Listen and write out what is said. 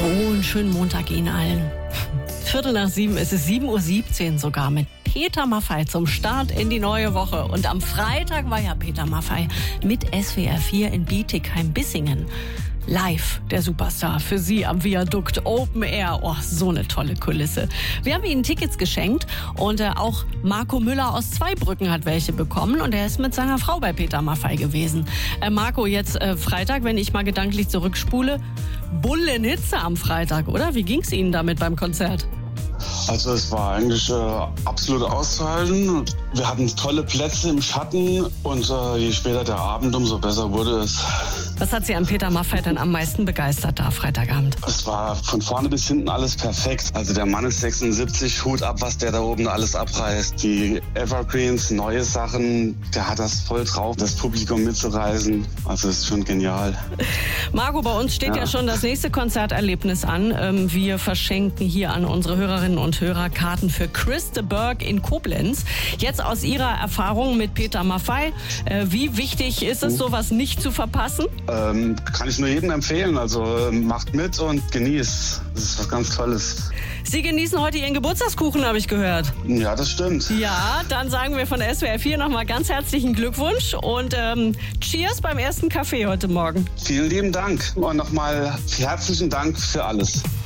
Frohen, schönen Montag Ihnen allen. 7:15, es ist 7:17 Uhr sogar mit Peter Maffay zum Start in die neue Woche. Und am Freitag war ja Peter Maffay mit SWR 4 in Bietigheim-Bissingen. Live, der Superstar, für Sie am Viadukt Open Air. Oh, so eine tolle Kulisse. Wir haben Ihnen Tickets geschenkt und auch Marco Müller aus Zweibrücken hat welche bekommen und er ist mit seiner Frau bei Peter Maffay gewesen. Marco, jetzt Freitag, wenn ich mal gedanklich zurückspule, Bullenhitze am Freitag, oder? Wie ging's Ihnen damit beim Konzert? Also es war eigentlich absolut auszuhalten. Wir hatten tolle Plätze im Schatten und je später der Abend, umso besser wurde es. Was hat Sie an Peter Maffay denn am meisten begeistert da Freitagabend? Es war von vorne bis hinten alles perfekt. Also der Mann ist 76, Hut ab, was der da oben alles abreißt. Die Evergreens, neue Sachen, der hat das voll drauf, das Publikum mitzureisen. Also es ist schon genial. Marco, bei uns steht ja schon das nächste Konzerterlebnis an. Wir verschenken hier an unsere Hörerinnen und Hörer Karten für Chris de Burgh in Koblenz. Jetzt aus Ihrer Erfahrung mit Peter Maffay, wie wichtig ist es, sowas nicht zu verpassen? Kann ich nur jedem empfehlen. Also macht mit und genießt. Das ist was ganz Tolles. Sie genießen heute Ihren Geburtstagskuchen, habe ich gehört. Ja, das stimmt. Ja, dann sagen wir von SWR 4 nochmal ganz herzlichen Glückwunsch und Cheers beim ersten Kaffee heute Morgen. Vielen lieben Dank und nochmal herzlichen Dank für alles.